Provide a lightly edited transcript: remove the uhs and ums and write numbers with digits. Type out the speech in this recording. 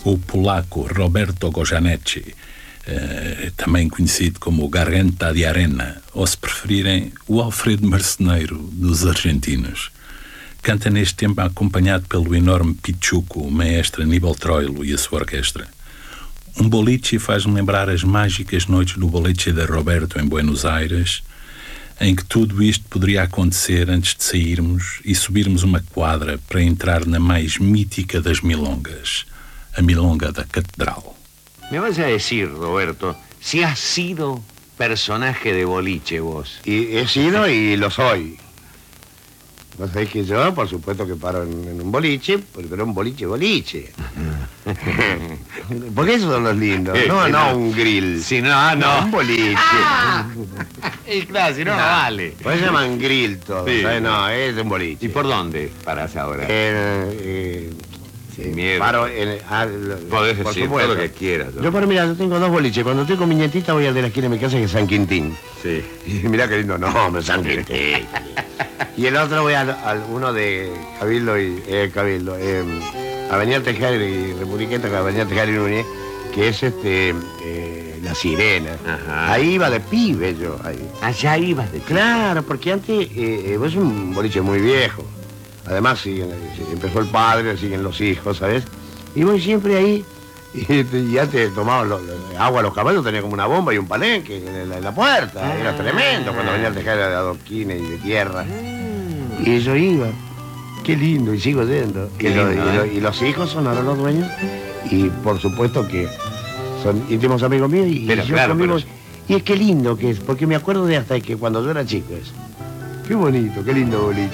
o polaco Roberto Gojanetti, também conhecido como Garganta de Arena, ou se preferirem, o Alfredo Marceneiro dos argentinos. Canta neste tempo acompanhado pelo enorme Pichuco, o maestro Aníbal Troilo e a sua orquestra. Um boliche faz-me lembrar as mágicas noites do boliche de Roberto em Buenos Aires, em que tudo isto poderia acontecer antes de sairmos e subirmos uma quadra para entrar na mais mítica das milongas, a milonga da Catedral. Me vas a decir, Roberto, si has sido personaje de boliche vos. Y he sido y lo soy. Vos sabés que yo, por supuesto que paro en un boliche, pero un boliche. Porque esos son los lindos. No un grill. Si no, un boliche. Y claro, si no, no vale. Pues se llaman grill todos. Sí. No, es un boliche. ¿Y por dónde parás ahora? Sin miedo. Paro Podés por decir supuesto. todo lo que quieras. Yo tengo dos boliches. Cuando estoy con mi nietita voy al de la esquina de mi casa, que es San Quintín. Sí. Y mirá qué lindo nombre, San Quintín. Y el otro voy al uno de Cabildo Avenida Tejada y Republiqueta, Avenida Tejada y Núñez, que es La Sirena. Ajá. Ahí iba de pibe yo. Ahí. Allá ibas de Claro, porque antes es un boliche muy viejo. Además empezó el padre, siguen los hijos, ¿sabes? Y voy siempre ahí. Y antes tomaba agua a los caballos, tenía como una bomba y un palenque en la puerta. Era tremendo cuando venía a dejar de adoquines y de tierra. Y yo iba. Qué lindo, y sigo yendo. Y los hijos son ahora los dueños. Y por supuesto que son íntimos amigos míos. Y Pero yo claro, conmigo. pero- Y es que lindo que es, porque me acuerdo de hasta que cuando yo era chico eso. Qué bonito, qué lindo boliche.